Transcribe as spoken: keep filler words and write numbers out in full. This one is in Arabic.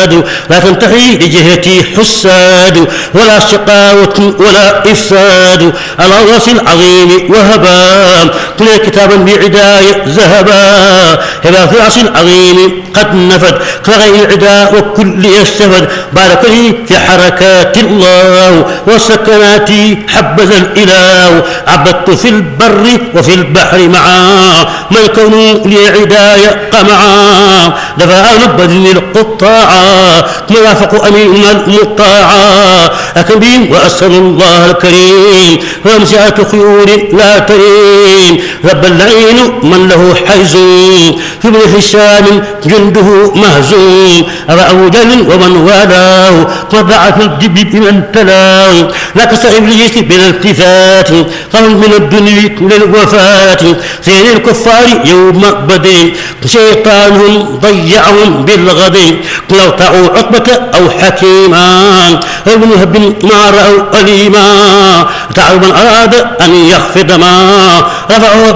رشاد لا تنتهي لجهتي حساد ولا شقاوة ولا إفساد على الرأس العظيم وهبا كل كتابا بعداية ذهبا هبا في العرش العظيم قد نفد كغير العداء وكل يستفد بارك لي في حركات الله وسكنات حبذا الإله عبدت في البر وفي البحر معا ما الكون لي عداية قمعا دفع نبذ القطاعا مرافق أمين المطاعا أكبين وأسأل الله الكريم ومسعة خيول لا ترين رب العين من له حيز في ابن هشام جنده مهزوم أبا أبو جهل ومن والاه وضعف الدب بمن تلاه لا كسر إبليس بالالتفات قبل من الدنيا للوفاة سين الكفار يوم بدر شيطانهم ضيعهم بالغد لو طاعوا عقبة أو حكيما ابن هب ما رأوا أليما تعالوا من أراد أن يخفض ما رفعوا